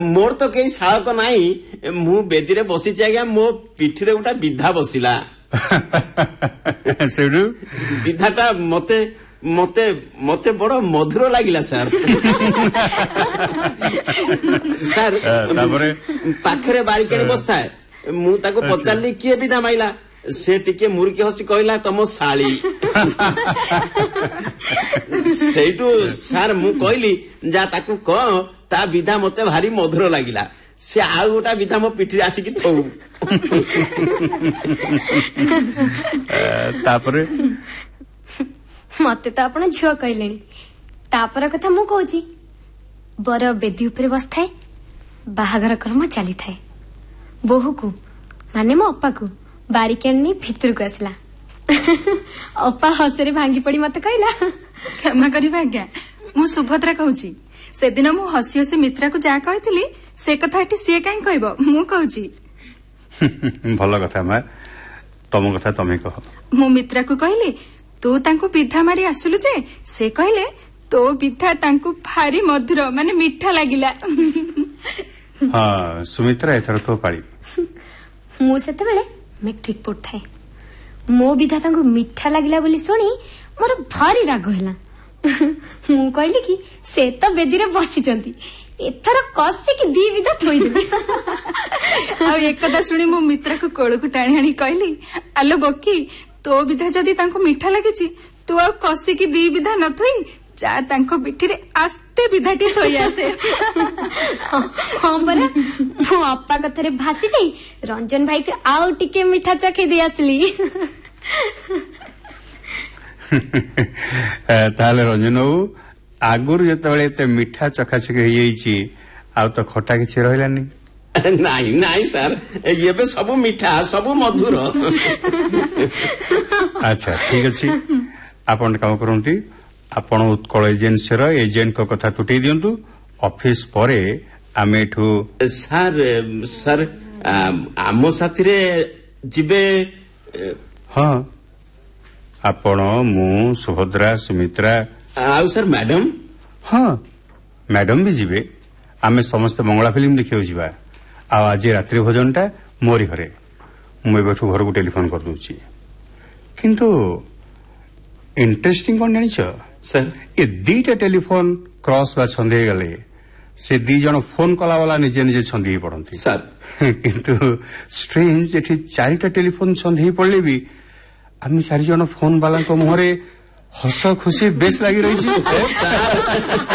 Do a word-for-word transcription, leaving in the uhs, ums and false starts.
मोर तो कई साहक नहीं मु बेदी रे बसी आज्ञा मो पिठी रे गोटा विधा बसिला विधाटा मते मते मते बड़ मधुर लागिला सर सर पाखरे बारिकेणी बसता है मु ताको पचारली किए विधा माइला से टिके मुर्की हसी कहला तम शाली सेठू सार मु कहली जा ताकू कह ता विधा मते भारी मधुर लागिला से आउ गोटा विधा मो पिठी आसिकी थौ तापरे मते तो आपण झियो कहलेनी तापर कथा मु कहूची बर बेदी ऊपर बसथाए बाहागर कर्म चली थाए बोहू को माने मो अप्पा को बारिकेणी भितर को आसला अप्पा हसरे भांगी पड़ी मत कहला क्षमा करिबा आज्ञा मु सुभद्रा कहूची से दिन मु हसी हसी मित्रा को जा कहतिली से कथा एठी से काई कहबो मु कहूची भलो कथा मा तम कथा तमे कह मु मित्रा को कहली तू तांको विधा मारी आसलु जे से कहले तो विधा तांको भारी मधुर माने मीठा लागिला हां सुमित्रा एथर तो पाड़ी मु सेते बेले मैट्रिक पढ़थाए मो विधा तांको मीठा लागिला बोली सुनी मोर भारी राग हैला मु कहली कि से तो बेदी रे बसिचंती एथर कसे कि दी विधा थोई देबे आ एकदा सुनी मो मित्रा को कोळ को टाणी आनी कहली आलो बकी तो विधा जदी तांको मीठा लागिची तू आ कसे कि दी विधा न थोई जा तांको पिठी रे आस्ते विधाटी थोई आसे हां परा मो अप्पा कथरे भासी जाई रंजन भाई के आउ टिके मीठा चखे दे आसली ताले रंजन बाबू आगुर जेतबेले ते मीठा चखाचख हो जाइछि आ तो खटा किछि रहलानी नहीं नहीं सर ये बे सब मीठा सब मधुर अच्छा ठीक अछि आपण काम करंती आपण उत्कल एजेंसी रो एजेंट को कथा तुटै दियंतु ऑफिस परे आमे ठू सर सर आमो साथी रे जिबे हां आपण मु सुभद्रा सुमित्रा आउ सर मैडम हाँ मैडम भी जीवे आमे समस्त मंगला फिल्म देखियो जीवा आ आज रात्रि भोजनटा मोरी घरे मु बेठू घर को टेलीफोन कर दूची किंतु इंटरेस्टिंग कोन जानिछ सर ये दीटा टेलीफोन क्रॉस बा छंदे गले से दी जण फोन कला वाला निजे निजे छंदी पड़ंती सर किंतु स्ट्रेंज एठी चारिटा टेलीफोन छंदी पड़ले भी आमी चारि जण फोन वाला को मुहरे हस खुशी बेस लगी रही